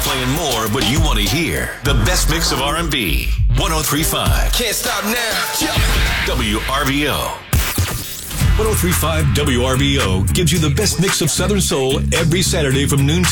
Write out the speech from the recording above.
playing more of what you want to hear. The best mix of R&B. 103.5. Can't stop now. WRBO. 103.5 WRBO gives you the best mix of Southern Soul every Saturday from noon till